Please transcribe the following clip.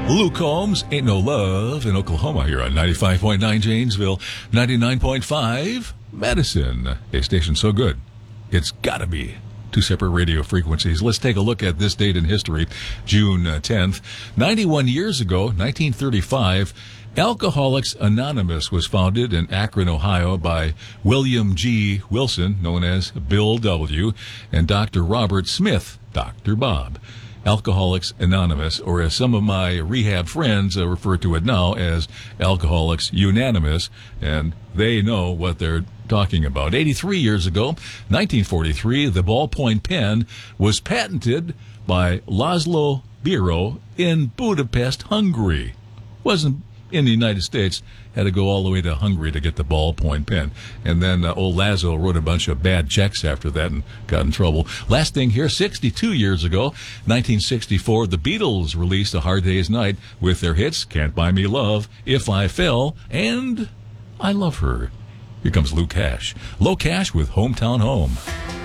Luke Combs, Ain't No Love in Oklahoma here on 95.9 Janesville, 99.5 Madison. A station so good, it's gotta be two separate radio frequencies. Let's take a look at this date in history, June 10th. 91 years ago, 1935, Alcoholics Anonymous was founded in Akron, Ohio by William G. Wilson, known as Bill W., and Dr. Robert Smith, Dr. Bob. Alcoholics Anonymous, or as some of my rehab friends refer to it now as Alcoholics Unanimous, and they know what they're talking about. 83 years ago, 1943, the ballpoint pen was patented by Laszlo Biro in Budapest, Hungary. Wasn't in the United States, had to go all the way to Hungary to get the ballpoint pen. And then old Lazo wrote a bunch of bad checks after that and got in trouble. Last thing here, 62 years ago, 1964, the Beatles released A Hard Day's Night with their hits, Can't Buy Me Love, If I Fell, and I Love Her. Here comes Lou Cash. Low Cash with Hometown Home.